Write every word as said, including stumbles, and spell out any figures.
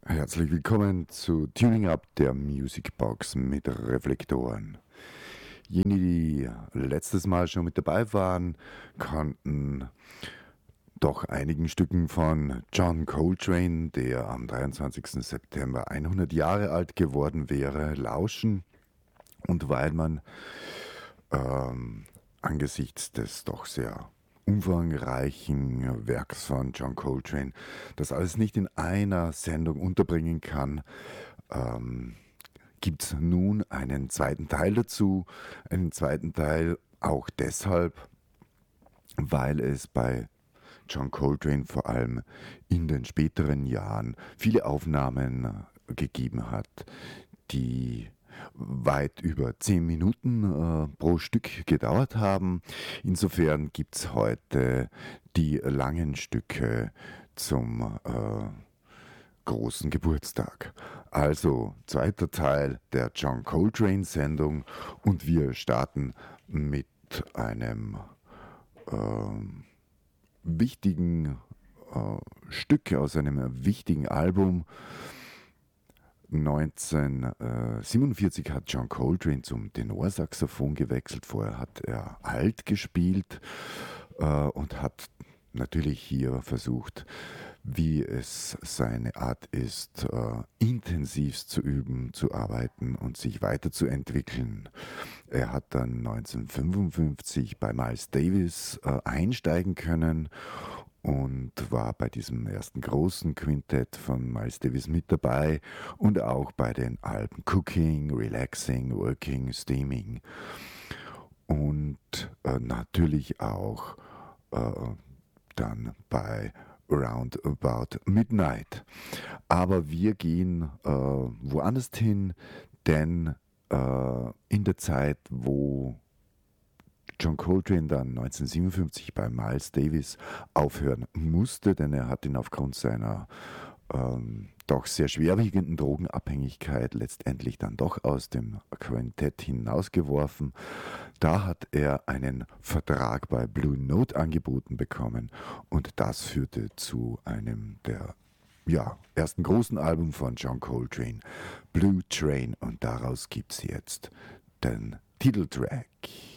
Herzlich willkommen zu Tuning Up, der Musicbox mit Reflektoren. Jene, die letztes Mal schon mit dabei waren, konnten doch einigen Stücken von John Coltrane, der am dreiundzwanzigsten September hundert Jahre alt geworden wäre, lauschen. Und weil man ähm, angesichts des doch sehr umfangreichen Werks von John Coltrane das alles nicht in einer Sendung unterbringen kann, ähm, gibt es nun einen zweiten Teil dazu. Einen zweiten Teil auch deshalb, weil es bei John Coltrane vor allem in den späteren Jahren viele Aufnahmen gegeben hat, die weit über zehn Minuten äh, pro Stück gedauert haben. Insofern gibt es heute die langen Stücke zum äh, großen Geburtstag. Also zweiter Teil der John Coltrane-Sendung und wir starten mit einem äh, wichtigen äh, Stück aus einem wichtigen Album. neunzehnhundertsiebenundvierzig hat John Coltrane zum Tenorsaxophon gewechselt. Vorher hat er Alt gespielt äh, und hat natürlich hier versucht, wie es seine Art ist, äh, intensivst zu üben, zu arbeiten und sich weiterzuentwickeln. Er hat dann neunzehnhundertfünfundfünfzig bei Miles Davis äh, einsteigen können und war bei diesem ersten großen Quintett von Miles Davis mit dabei und auch bei den Alben Cooking, Relaxing, Working, Steaming und äh, natürlich auch äh, dann bei Round About Midnight. Aber wir gehen äh, woanders hin, denn äh, in der Zeit, wo John Coltrane dann neunzehnhundertsiebenundfünfzig bei Miles Davis aufhören musste, denn er hat ihn aufgrund seiner ähm, doch sehr schwerwiegenden Drogenabhängigkeit letztendlich dann doch aus dem Quintett hinausgeworfen. Da hat er einen Vertrag bei Blue Note angeboten bekommen und das führte zu einem der ja, ersten großen Album von John Coltrane, Blue Train, und daraus gibt es jetzt den Titeltrack.